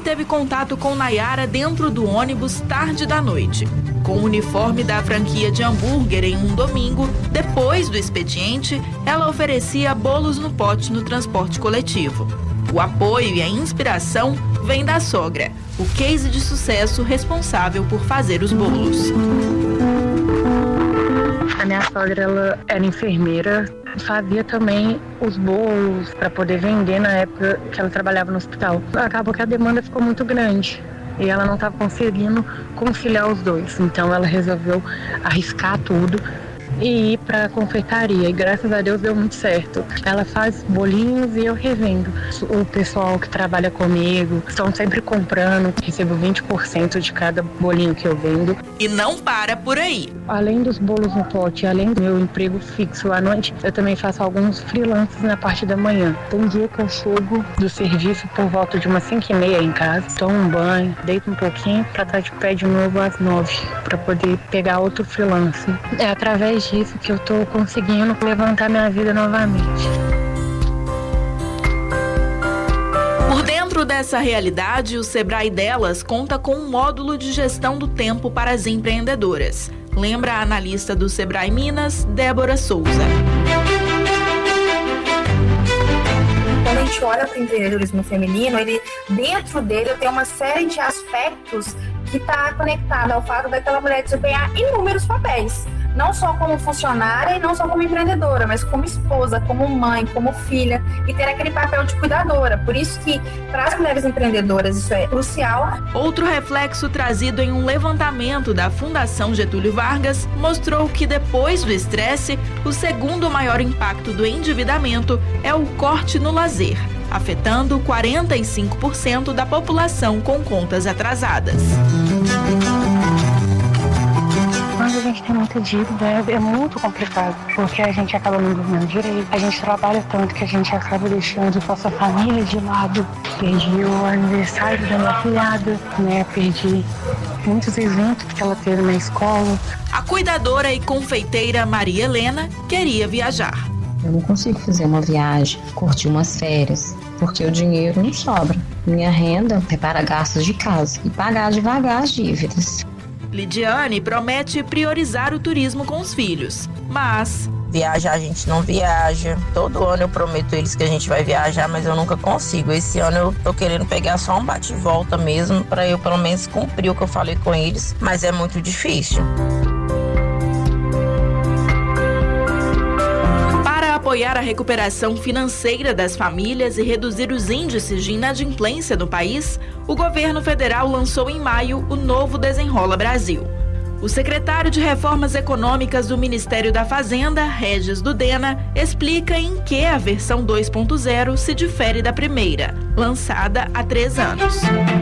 teve contato com Nayara dentro do ônibus tarde da noite. Com o uniforme da franquia de hambúrguer em um domingo, depois do expediente, ela oferecia bolos no pote no transporte coletivo. O apoio e a inspiração vem da sogra, o case de sucesso responsável por fazer os bolos. A minha sogra, ela era enfermeira, fazia também os bolos para poder vender na época que ela trabalhava no hospital. Acabou que a demanda ficou muito grande e ela não estava conseguindo conciliar os dois. Então ela resolveu arriscar tudo e ir para a confeitaria, e graças a Deus deu muito certo. Ela faz bolinhos e eu revendo. O pessoal que trabalha comigo estão sempre comprando, recebo 20% de cada bolinho que eu vendo. E não para por aí. Além dos bolos no pote, além do meu emprego fixo à noite, eu também faço alguns freelances na parte da manhã. Tem dia que eu chego do serviço por volta de umas 5h30 em casa, tomo um banho, deito um pouquinho para estar de pé de novo às 9, para poder pegar outro freelance. É através disso que eu tô conseguindo levantar minha vida novamente. Por dentro dessa realidade, o Sebrae Delas conta com um módulo de gestão do tempo para as empreendedoras. Lembra a analista do Sebrae Minas, Débora Souza. Quando a gente olha para o empreendedorismo feminino, dentro dele tem uma série de aspectos que está conectado ao fato daquela mulher desempenhar inúmeros papéis. Não só como funcionária e não só como empreendedora, mas como esposa, como mãe, como filha, e ter aquele papel de cuidadora. Por isso que, para as mulheres empreendedoras, isso é crucial. Outro reflexo trazido em um levantamento da Fundação Getúlio Vargas mostrou que, depois do estresse, o segundo maior impacto do endividamento é o corte no lazer, afetando 45% da população com contas atrasadas. Quando a gente tem muita dívida, é muito complicado, porque a gente acaba não dormindo direito, a gente trabalha tanto que a gente acaba deixando a nossa família de lado. Perdi o aniversário da minha filhada, perdi muitos eventos que ela teve na escola. A cuidadora e confeiteira Maria Helena queria viajar. Eu não consigo fazer uma viagem, curtir umas férias, porque o dinheiro não sobra. Minha renda é para gastos de casa e pagar devagar as dívidas. Lidiane promete priorizar o turismo com os filhos, mas... Viajar a gente não viaja. Todo ano eu prometo eles que a gente vai viajar, mas eu nunca consigo. Esse ano eu tô querendo pegar só um bate-volta mesmo, para eu pelo menos cumprir o que eu falei com eles, mas é muito difícil. Para apoiar a recuperação financeira das famílias e reduzir os índices de inadimplência no país, o governo federal lançou em maio o novo Desenrola Brasil. O secretário de Reformas Econômicas do Ministério da Fazenda, Regis Dudena, explica em que a versão 2.0 se difere da primeira, lançada há 3 anos.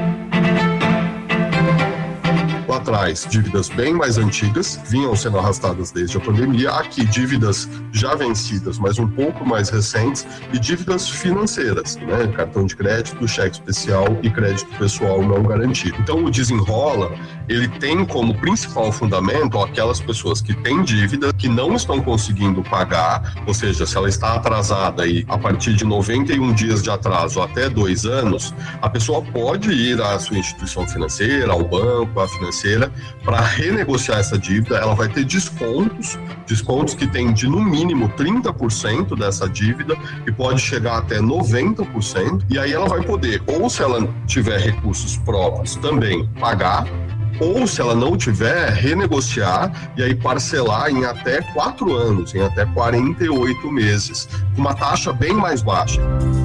Lá atrás, dívidas bem mais antigas vinham sendo arrastadas desde a pandemia. Aqui, dívidas já vencidas, mas um pouco mais recentes, e dívidas financeiras, cartão de crédito, cheque especial e crédito pessoal não garantido. Então, o Desenrola, ele tem como principal fundamento aquelas pessoas que têm dívida, que não estão conseguindo pagar, ou seja, se ela está atrasada e a partir de 91 dias de atraso até 2 anos, a pessoa pode ir à sua instituição financeira, ao banco, à financeira, para renegociar essa dívida. Ela vai ter descontos que tem de no mínimo 30% dessa dívida e pode chegar até 90%, e aí ela vai poder, ou se ela tiver recursos próprios, também pagar, ou se ela não tiver, renegociar e aí parcelar em até 4 anos, em até 48 meses, com uma taxa bem mais baixa.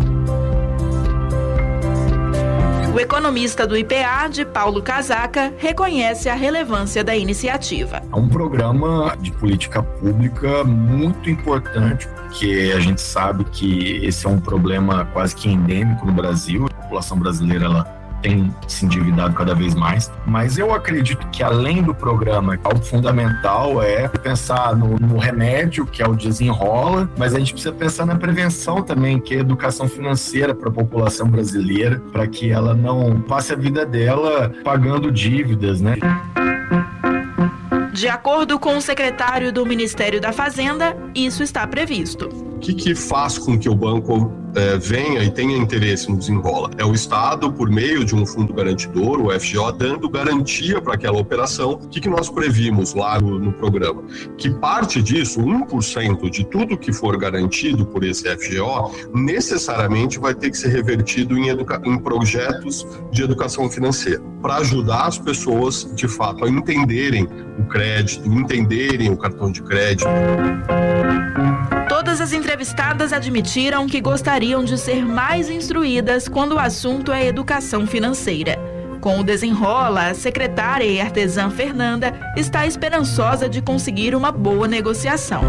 O economista do IPA, de Paulo Casaca, reconhece a relevância da iniciativa. É um programa de política pública muito importante, porque a gente sabe que esse é um problema quase que endêmico no Brasil. A população brasileira ela tem se endividado cada vez mais, mas eu acredito que além do programa, algo fundamental é pensar no remédio, que é o Desenrola, mas a gente precisa pensar na prevenção também, que é a educação financeira para a população brasileira, para que ela não passe a vida dela pagando dívidas, De acordo com o secretário do Ministério da Fazenda, isso está previsto. que faz com que o banco venha e tenha interesse no Desenrola? É o Estado, por meio de um fundo garantidor, o FGO, dando garantia para aquela operação. O que nós previmos lá no programa? Que parte disso, 1% de tudo que for garantido por esse FGO, necessariamente vai ter que ser revertido em projetos de educação financeira, para ajudar as pessoas, de fato, a entenderem o crédito, entenderem o cartão de crédito. Todas as entrevistadas admitiram que gostariam de ser mais instruídas quando o assunto é educação financeira. Com o Desenrola, a secretária e artesã Fernanda está esperançosa de conseguir uma boa negociação.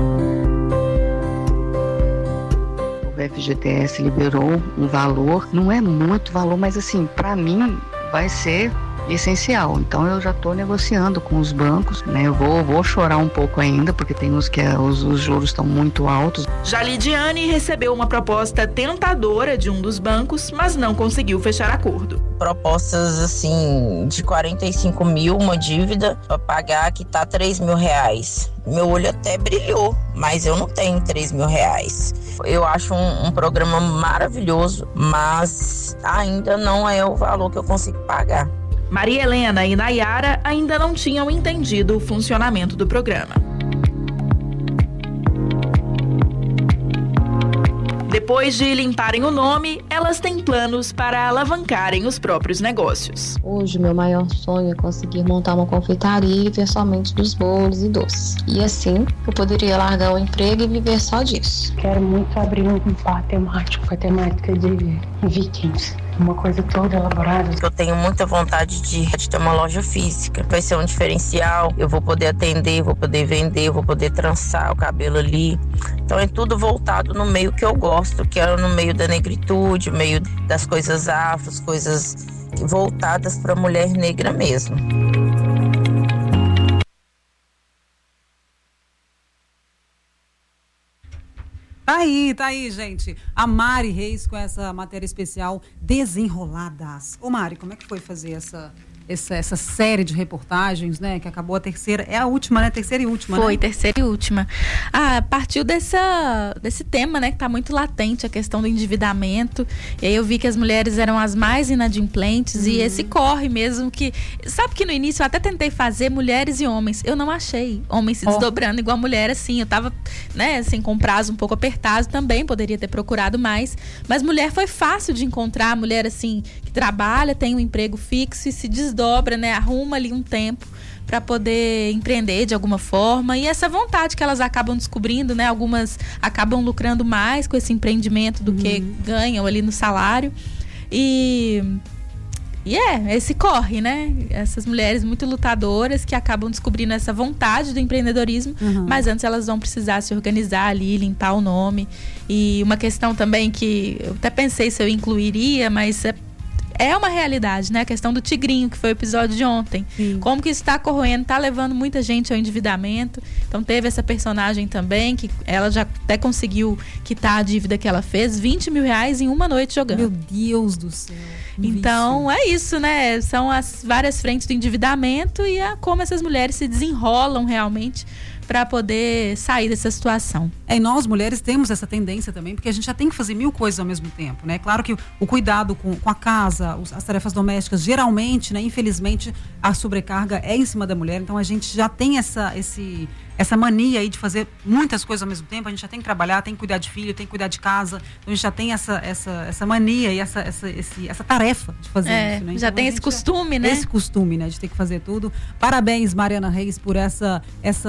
O FGTS liberou um valor, não é muito valor, mas assim, para mim vai ser essencial. Então eu já estou negociando com os bancos, né? Eu vou chorar um pouco ainda, porque tem uns que os juros estão muito altos. Já Lidiane recebeu uma proposta tentadora de um dos bancos, mas não conseguiu fechar acordo. Propostas assim de 45 mil, uma dívida para pagar que tá 3 mil reais. Meu olho até brilhou, mas eu não tenho 3 mil reais. Eu acho um programa maravilhoso, mas ainda não é o valor que eu consigo pagar. Maria Helena e Nayara ainda não tinham entendido o funcionamento do programa. Depois de limparem o nome, elas têm planos para alavancarem os próprios negócios. Hoje, meu maior sonho é conseguir montar uma confeitaria e viver somente dos bolos e doces. E assim, eu poderia largar o emprego e viver só disso. Quero muito abrir um bar temático, com a temática de vikings. Uma coisa toda elaborada. Eu tenho muita vontade de ter uma loja física. Vai ser um diferencial. Eu vou poder atender, vou poder vender, vou poder trançar o cabelo ali. Então é tudo voltado no meio que eu gosto, que é no meio da negritude, no meio das coisas afros, coisas voltadas para a mulher negra mesmo. Tá aí, gente. A Mari Reis com essa matéria especial Desenroladas. Ô Mari, como é que foi fazer essa série de reportagens, né? Que acabou a terceira, é a última, né? Terceira e última, Foi, né? terceira e última. Partiu desse tema, né? Que tá muito latente, a questão do endividamento. E aí eu vi que as mulheres eram as mais inadimplentes e esse corre mesmo que... Sabe que no início eu até tentei fazer mulheres e homens. Eu não achei homens se desdobrando igual a mulher, assim. Eu tava, né, assim, com prazo um pouco apertado também, poderia ter procurado mais. Mas mulher foi fácil de encontrar. Mulher, assim, que trabalha, tem um emprego fixo e se desdobra, né? Arruma ali um tempo para poder empreender de alguma forma, e essa vontade que elas acabam descobrindo, né? Algumas acabam lucrando mais com esse empreendimento do que ganham ali no salário. E esse corre, né? Essas mulheres muito lutadoras que acabam descobrindo essa vontade do empreendedorismo, mas antes elas vão precisar se organizar ali, limpar o nome. E uma questão também que eu até pensei se eu incluiria, mas é uma realidade, né? A questão do tigrinho, que foi o episódio de ontem. Sim. Como que isso está corroendo, está levando muita gente ao endividamento. Então teve essa personagem também, que ela já até conseguiu quitar a dívida que ela fez, 20 mil reais em uma noite jogando. Meu Deus do céu. Então é isso, né? São as várias frentes do endividamento e como essas mulheres se desenrolam realmente para poder sair dessa situação. E nós, mulheres, temos essa tendência também, porque a gente já tem que fazer 1000 coisas ao mesmo tempo, né? Claro que o cuidado com a casa, as tarefas domésticas, geralmente, né? Infelizmente, a sobrecarga é em cima da mulher, então a gente já tem essa mania aí de fazer muitas coisas ao mesmo tempo. A gente já tem que trabalhar, tem que cuidar de filho, tem que cuidar de casa. Então a gente já tem essa mania e essa tarefa de fazer isso, né? Já então, tem esse costume, né? Esse costume, né? De ter que fazer tudo. Parabéns, Mariana Reis, por essa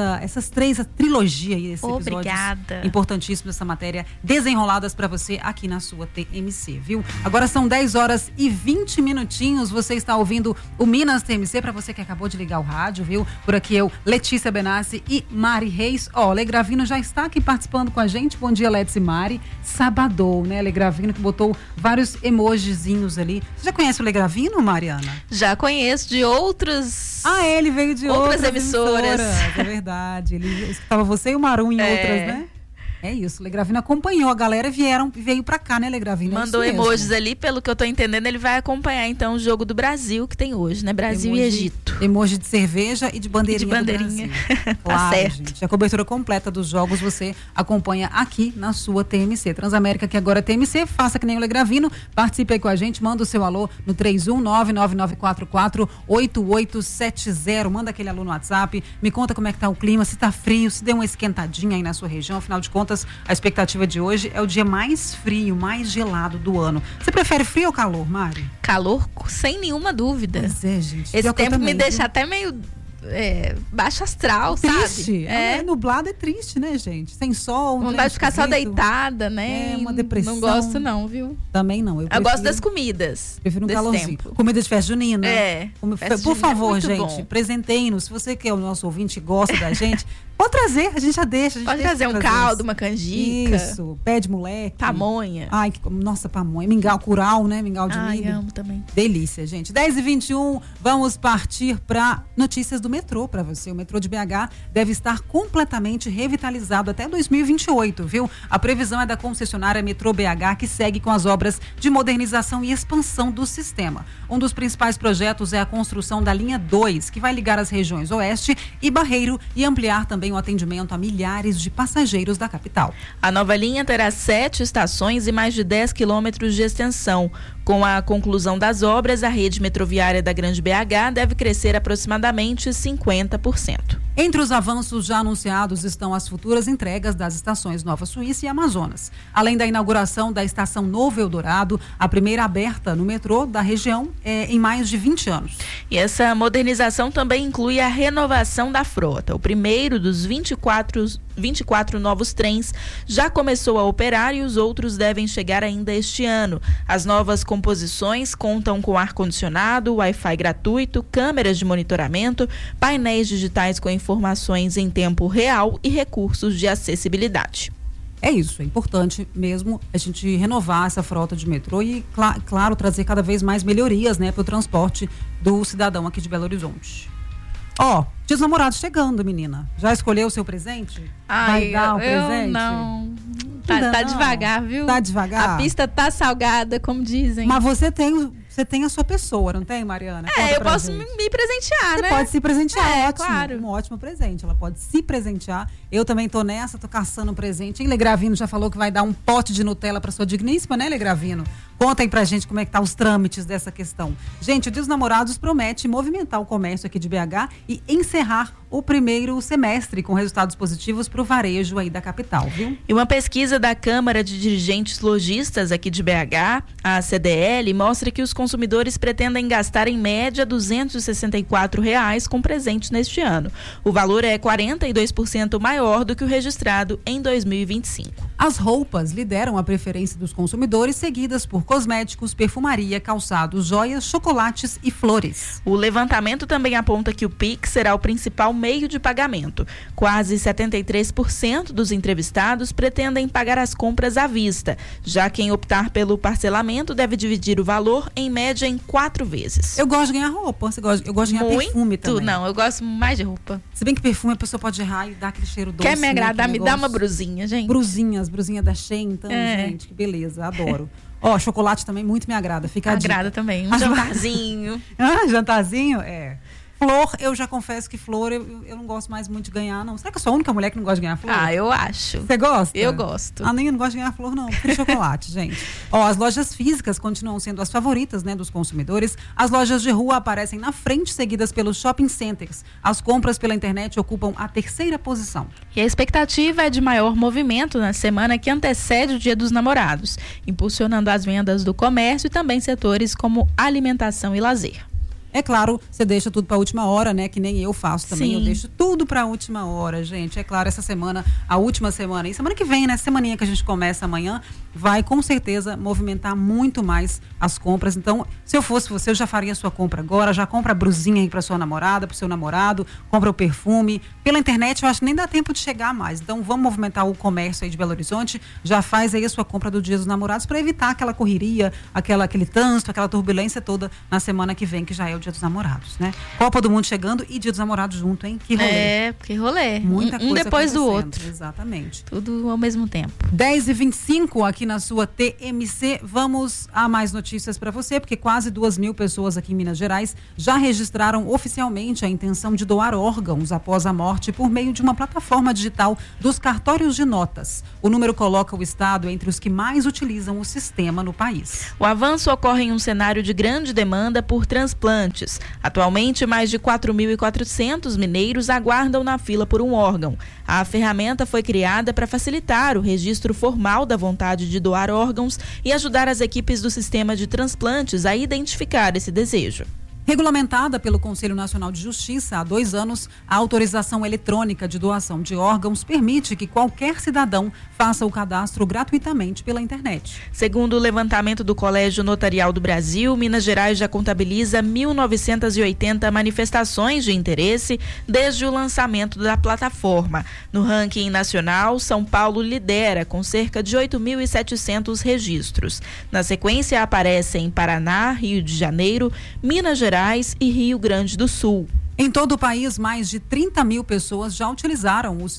trilogia aí, esse episódio. Obrigada. Importantíssimo essa matéria. Desenroladas para você aqui na sua TMC, viu? Agora são 10 horas e 20 minutinhos. Você está ouvindo o Minas TMC, para você que acabou de ligar o rádio, viu? Por aqui eu, Letícia Benassi e Mari Reis. Legravino já está aqui participando com a gente. Bom dia, Letícia e Mari. Sabadou, né? Legravino que botou vários emojizinhos ali. Você já conhece o Legravino, Mariana? Já conheço de outros... ele veio de outras emissoras. É verdade. Ele escutava você e o Marum em outras, né? É isso, Legravino acompanhou a galera veio pra cá, né, Legravino? Mandou emojis ali, pelo que eu tô entendendo, ele vai acompanhar então o jogo do Brasil que tem hoje, né? Brasil e Egito. Emoji de cerveja e de bandeirinha. Tá certo. Gente, a cobertura completa dos jogos você acompanha aqui na sua TMC. Transamérica, que agora é TMC, faça que nem o Legravino, participe aí com a gente, manda o seu alô no 31999448870, manda aquele alô no WhatsApp, me conta como é que tá o clima, se tá frio, se deu uma esquentadinha aí na sua região, afinal de contas, a expectativa de hoje é o dia mais frio, mais gelado do ano. Você prefere frio ou calor, Mari? Calor, sem nenhuma dúvida. Pois é, gente. Esse tempo me deixa até meio baixo astral, triste, sabe? Nublado é triste, né, gente? Sem sol. Não dá de ficar só deitada, né? É uma depressão. Não gosto não, viu? Também não. Eu gosto das comidas. Prefiro um calorzinho. Comida de festa junina. Por favor, gente, presenteiem-nos. Se você que é o nosso ouvinte e gosta da gente, pode trazer, a gente já deixa. Pode trazer um caldo, uma canjica. Isso, pé de moleque. Pamonha. Ai, nossa, pamonha. Mingau curau, né? Mingau de milho. Ai, amo também. Delícia, gente. 10h21, vamos partir para notícias do metrô para você. O metrô de BH deve estar completamente revitalizado até 2028, viu? A previsão é da concessionária Metrô BH, que segue com as obras de modernização e expansão do sistema. Um dos principais projetos é a construção da linha 2, que vai ligar as regiões Oeste e Barreiro e ampliar também o atendimento a milhares de passageiros da capital. A nova linha terá 7 estações e mais de 10 quilômetros de extensão. Com a conclusão das obras, a rede metroviária da Grande BH deve crescer aproximadamente 50%. Entre os avanços já anunciados estão as futuras entregas das estações Nova Suíça e Amazonas, além da inauguração da estação Novo Eldorado, a primeira aberta no metrô da região em mais de 20 anos. E essa modernização também inclui a renovação da frota. O primeiro dos 24 novos trens já começou a operar e os outros devem chegar ainda este ano. As novas composições contam com ar-condicionado, Wi-Fi gratuito, câmeras de monitoramento, painéis digitais com informações em tempo real e recursos de acessibilidade. É isso, é importante mesmo a gente renovar essa frota de metrô e, claro, trazer cada vez mais melhorias, né, para o transporte do cidadão aqui de Belo Horizonte. Dia dos Namorados chegando, menina. Já escolheu o seu presente? Vai dar o presente? Não. Tá devagar, viu? Tá devagar? A pista tá salgada, como dizem. Mas você tem a sua pessoa, não tem, Mariana? Eu posso me presentear, né? Você pode se presentear, ótimo. Claro. Um ótimo presente. Ela pode se presentear. Eu também tô nessa, tô caçando presente. E Legravino já falou que vai dar um pote de Nutella pra sua digníssima, né, Legravino? Conta aí pra gente como é que tá os trâmites dessa questão. Gente, o Dia dos Namorados promete movimentar o comércio aqui de BH e encerrar o primeiro semestre com resultados positivos pro varejo aí da capital, viu? E uma pesquisa da Câmara de Dirigentes Lojistas aqui de BH, a CDL, mostra que os consumidores pretendem gastar em média R$ 264 com presentes neste ano. O valor é 42% maior do que o registrado em 2025. As roupas lideram a preferência dos consumidores, seguidas por cosméticos, perfumaria, calçados, joias, chocolates e flores. O levantamento também aponta que o Pix será o principal meio de pagamento. Quase 73% dos entrevistados pretendem pagar as compras à vista. Já quem optar pelo parcelamento deve dividir o valor em média em 4 vezes. Eu gosto de ganhar roupa, eu gosto de ganhar perfume também. Não, eu gosto mais de roupa. Se bem que perfume a pessoa pode errar e dar aquele cheiro doce. Quer me agradar, né, me dá uma brusinha, gente. Brusinha da Shein, então, gente, que beleza, adoro. Chocolate também muito me agrada. Fica a dica. Agrada também. Um jantarzinho. Jantarzinho? Flor, eu já confesso que flor eu não gosto mais muito de ganhar, não. Será que eu sou a única mulher que não gosta de ganhar flor? Eu acho. Você gosta? Eu gosto. Nem eu não gosto de ganhar flor, não. Prefiro chocolate, gente. As lojas físicas continuam sendo as favoritas, né, dos consumidores. As lojas de rua aparecem na frente, seguidas pelos shopping centers. As compras pela internet ocupam a 3ª posição. E a expectativa é de maior movimento na semana que antecede o Dia dos Namorados, impulsionando as vendas do comércio e também setores como alimentação e lazer. É claro, você deixa tudo para a última hora, né? Que nem eu faço também. Sim. Eu deixo tudo para a última hora, gente. É claro, essa semana, a última semana, e semana que vem, né? Semaninha que a gente começa amanhã, vai com certeza movimentar muito mais as compras. Então, se eu fosse você, eu já faria a sua compra agora. Já compra a brusinha aí para sua namorada, para o seu namorado, compra o perfume. Pela internet, eu acho que nem dá tempo de chegar mais. Então, vamos movimentar o comércio aí de Belo Horizonte. Já faz aí a sua compra do Dia dos Namorados para evitar aquela correria, aquele trânsito, aquela turbulência toda na semana que vem, que já é o Dia dos Namorados, né? Copa do Mundo chegando e Dia dos Namorados junto, hein? Que rolê. Que rolê. Muita coisa depois do outro. Exatamente. Tudo ao mesmo tempo. 10h25 aqui na sua TMC. Vamos a mais notícias para você, porque quase 2.000 pessoas aqui em Minas Gerais já registraram oficialmente a intenção de doar órgãos após a morte por meio de uma plataforma digital dos cartórios de notas. O número coloca o estado entre os que mais utilizam o sistema no país. O avanço ocorre em um cenário de grande demanda por transplantes. Atualmente, mais de 4.400 mineiros aguardam na fila por um órgão. A ferramenta foi criada para facilitar o registro formal da vontade de doar órgãos e ajudar as equipes do sistema de transplantes a identificar esse desejo. Regulamentada pelo Conselho Nacional de Justiça há 2 anos, a autorização eletrônica de doação de órgãos permite que qualquer cidadão faça o cadastro gratuitamente pela internet. Segundo o levantamento do Colégio Notarial do Brasil, Minas Gerais já contabiliza 1.980 manifestações de interesse desde o lançamento da plataforma. No ranking nacional, São Paulo lidera com cerca de 8.700 registros. Na sequência aparecem Paraná, Rio de Janeiro, Minas Gerais e Rio Grande do Sul. Em todo o país, mais de 30.000 pessoas já utilizaram o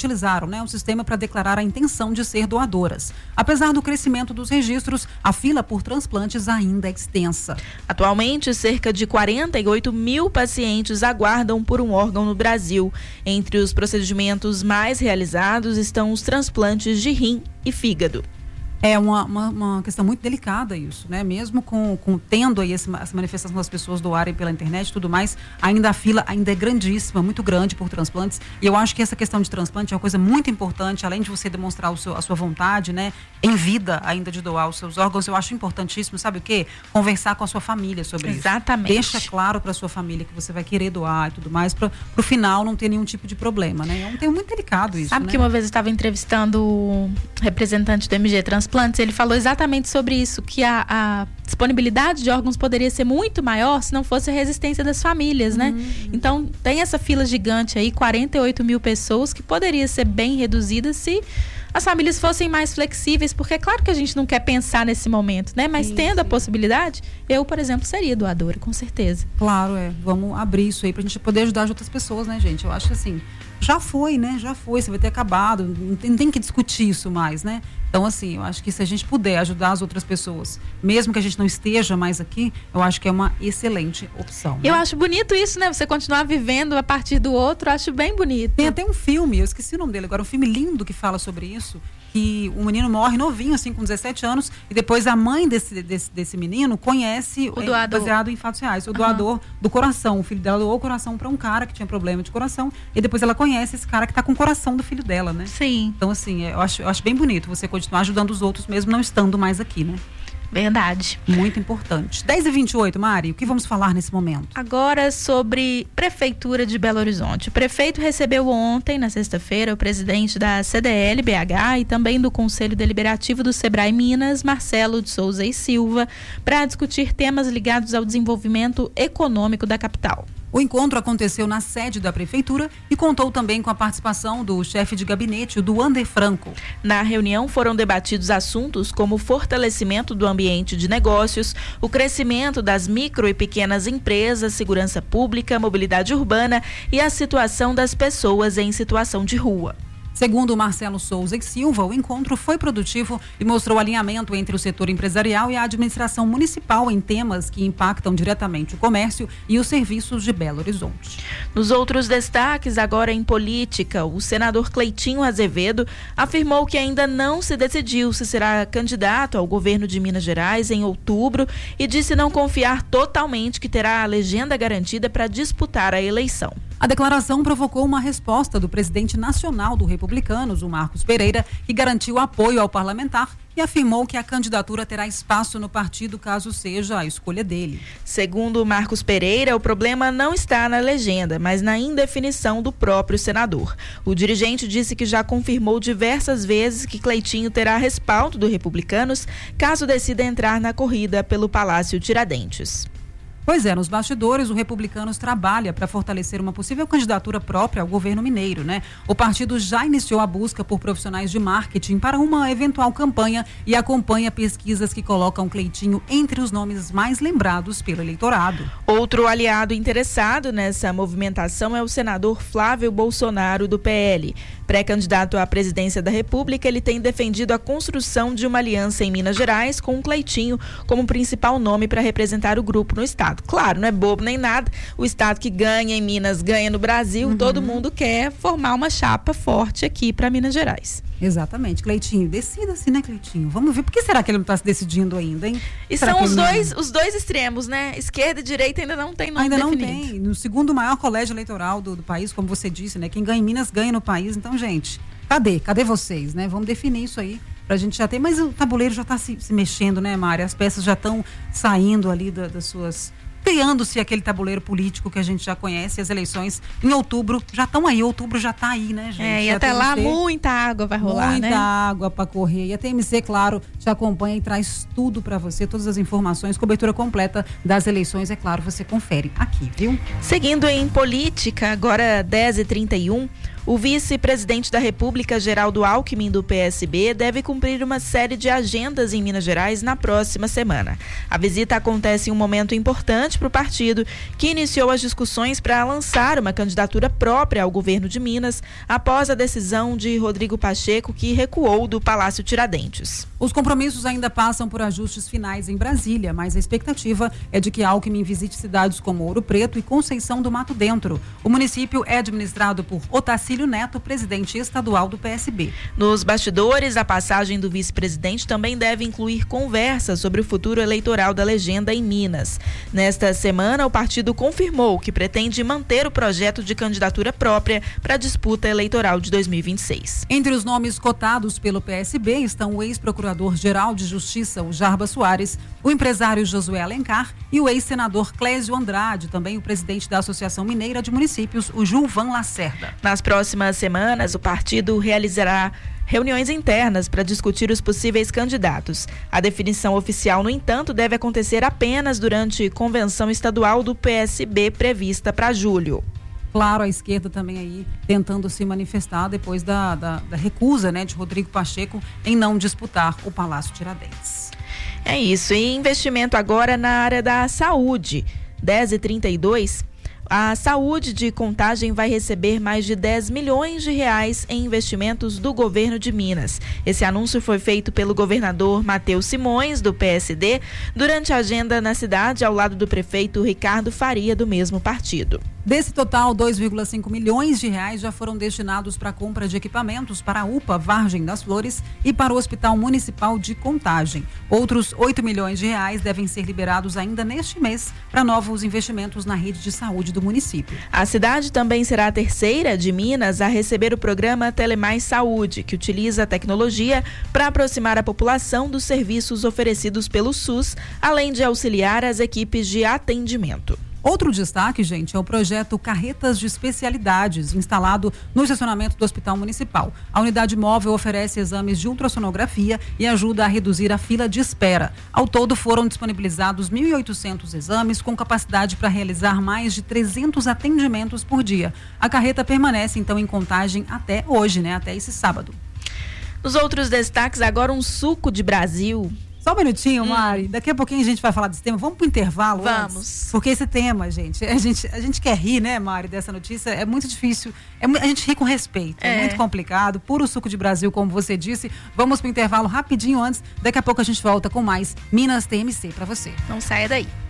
sistema para declarar a intenção de ser doadoras. Apesar do crescimento dos registros, a fila por transplantes ainda é extensa. Atualmente, cerca de 48.000 pacientes aguardam por um órgão no Brasil. Entre os procedimentos mais realizados estão os transplantes de rim e fígado. É uma questão muito delicada isso, né? Mesmo tendo aí essa manifestação das pessoas doarem pela internet e tudo mais, ainda a fila ainda é grandíssima, muito grande por transplantes. E eu acho que essa questão de transplante é uma coisa muito importante, além de você demonstrar a sua vontade, né? Em vida ainda de doar os seus órgãos, eu acho importantíssimo, sabe o quê? Conversar com a sua família sobre isso. Exatamente. Deixa claro para a sua família que você vai querer doar e tudo mais, para o final não ter nenhum tipo de problema, né? É um tema muito delicado isso, Sabe né? que uma vez eu estava entrevistando o representante do MG Transplantes, ele falou exatamente sobre isso, que a disponibilidade de órgãos poderia ser muito maior se não fosse a resistência das famílias, né? Então, tem essa fila gigante aí, 48.000 pessoas, que poderia ser bem reduzida se as famílias fossem mais flexíveis, porque é claro que a gente não quer pensar nesse momento, né? Mas tendo a possibilidade, eu, por exemplo, seria doadora, com certeza. Claro, vamos abrir isso aí pra gente poder ajudar as outras pessoas, né, gente? Eu acho que assim, já foi, você vai ter acabado, não tem que discutir isso mais, né? Então, assim, eu acho que se a gente puder ajudar as outras pessoas, mesmo que a gente não esteja mais aqui, eu acho que é uma excelente opção. Eu né? acho bonito isso, né? Você continuar vivendo a partir do outro, eu acho bem bonito. Tem até um filme, eu esqueci o nome dele agora, um filme lindo que fala sobre isso, que o menino morre novinho, assim, com 17 anos, e depois a mãe desse menino conhece, o doador, baseado em fatos reais, o doador do coração. O filho dela doou o coração para um cara que tinha problema de coração, e depois ela conhece esse cara que tá com o coração do filho dela, né? Sim. Então, assim, eu acho bem bonito você continuar ajudando os outros, mesmo não estando mais aqui, né? Verdade. Muito importante. 10h28, Mari, o que vamos falar nesse momento? Agora sobre Prefeitura de Belo Horizonte. O prefeito recebeu ontem, na sexta-feira, o presidente da CDL-BH e também do Conselho Deliberativo do Sebrae Minas, Marcelo de Souza e Silva, para discutir temas ligados ao desenvolvimento econômico da capital. O encontro aconteceu na sede da prefeitura e contou também com a participação do chefe de gabinete, o Duander Franco. Na reunião foram debatidos assuntos como o fortalecimento do ambiente de negócios, o crescimento das micro e pequenas empresas, segurança pública, mobilidade urbana e a situação das pessoas em situação de rua. Segundo Marcelo Souza e Silva, o encontro foi produtivo e mostrou alinhamento entre o setor empresarial e a administração municipal em temas que impactam diretamente o comércio e os serviços de Belo Horizonte. Nos outros destaques, agora em política, o senador Cleitinho Azevedo afirmou que ainda não se decidiu se será candidato ao governo de Minas Gerais em outubro e disse não confiar totalmente que terá a legenda garantida para disputar a eleição. A declaração provocou uma resposta do presidente nacional do Republicanos, o Marcos Pereira, que garantiu apoio ao parlamentar e afirmou que a candidatura terá espaço no partido caso seja a escolha dele. Segundo Marcos Pereira, o problema não está na legenda, mas na indefinição do próprio senador. O dirigente disse que já confirmou diversas vezes que Cleitinho terá respaldo do Republicanos caso decida entrar na corrida pelo Palácio Tiradentes. Pois é, nos bastidores, o Republicanos trabalha para fortalecer uma possível candidatura própria ao governo mineiro, né? O partido já iniciou a busca por profissionais de marketing para uma eventual campanha e acompanha pesquisas que colocam Cleitinho entre os nomes mais lembrados pelo eleitorado. Outro aliado interessado nessa movimentação é o senador Flávio Bolsonaro, do PL. Pré-candidato à presidência da República, ele tem defendido a construção de uma aliança em Minas Gerais com o Cleitinho como principal nome para representar o grupo no estado. Claro, não é bobo nem nada, o estado que ganha em Minas ganha no Brasil, todo mundo quer formar uma chapa forte aqui para Minas Gerais. Exatamente, Cleitinho, decida-se, né, Cleitinho? Vamos ver, por que será que ele não está se decidindo ainda, hein? E será são os dois extremos, né? Esquerda e direita ainda não tem nome definido. Ainda não tem, no segundo maior colégio eleitoral do país, como você disse, né? Quem ganha em Minas ganha no país, então, gente, cadê vocês, né? Vamos definir isso aí pra gente já ter, mas o tabuleiro já está se mexendo, né, Mari? As peças já estão saindo ali das suas... criando-se aquele tabuleiro político que a gente já conhece. As eleições em outubro já estão aí, outubro já está aí, né, gente? E já até lá muita água vai rolar, muita água para correr. E a TMC, claro, te acompanha e traz tudo para você, todas as informações, cobertura completa das eleições, é claro, você confere aqui, viu? Seguindo em política, agora 10h31, o vice-presidente da República, Geraldo Alckmin, do PSB, deve cumprir uma série de agendas em Minas Gerais na próxima semana. A visita acontece em um momento importante para o partido, que iniciou as discussões para lançar uma candidatura própria ao governo de Minas, após a decisão de Rodrigo Pacheco, que recuou do Palácio Tiradentes. Os compromissos ainda passam por ajustes finais em Brasília, mas a expectativa é de que Alckmin visite cidades como Ouro Preto e Conceição do Mato Dentro. O município é administrado por Otacílio Neto, presidente estadual do PSB. Nos bastidores, a passagem do vice-presidente também deve incluir conversas sobre o futuro eleitoral da legenda em Minas. Nesta semana, o partido confirmou que pretende manter o projeto de candidatura própria para a disputa eleitoral de 2026. Entre os nomes cotados pelo PSB estão o ex-procurador-geral de Justiça, o Jarbas Soares, o empresário Josué Alencar e o ex-senador Clésio Andrade, também o presidente da Associação Mineira de Municípios, o Gilvan Lacerda. Nas próximas semanas, o partido realizará reuniões internas para discutir os possíveis candidatos. A definição oficial, no entanto, deve acontecer apenas durante convenção estadual do PSB prevista para julho. Claro, a esquerda também aí tentando se manifestar depois da recusa, né, de Rodrigo Pacheco em não disputar o Palácio Tiradentes. É isso. E investimento agora na área da saúde. 10h32. A saúde de Contagem vai receber mais de 10 milhões de reais em investimentos do governo de Minas. Esse anúncio foi feito pelo governador Matheus Simões, do PSD, durante a agenda na cidade, ao lado do prefeito Ricardo Faria, do mesmo partido. Desse total, 2,5 milhões de reais já foram destinados para a compra de equipamentos para a UPA Vargem das Flores e para o Hospital Municipal de Contagem. Outros 8 milhões de reais devem ser liberados ainda neste mês para novos investimentos na rede de saúde do município. A cidade também será a terceira de Minas a receber o programa Telemais Saúde, que utiliza a tecnologia para aproximar a população dos serviços oferecidos pelo SUS, além de auxiliar as equipes de atendimento. Outro destaque, gente, é o projeto Carretas de Especialidades, instalado no estacionamento do Hospital Municipal. A unidade móvel oferece exames de ultrassonografia e ajuda a reduzir a fila de espera. Ao todo, foram disponibilizados 1.800 exames, com capacidade para realizar mais de 300 atendimentos por dia. A carreta permanece, então, em Contagem até hoje, né? Até esse sábado. Nos outros destaques, agora um suco de Brasil. Só um minutinho, Mari. Daqui a pouquinho a gente vai falar desse tema. Vamos pro intervalo? Vamos. Antes? Porque esse tema, gente, a gente quer rir, né, Mari, dessa notícia. É muito difícil. A gente ri com respeito. É muito complicado. Puro suco de Brasil, como você disse. Vamos pro intervalo rapidinho antes. Daqui a pouco a gente volta com mais Minas TMC pra você. Não saia daí.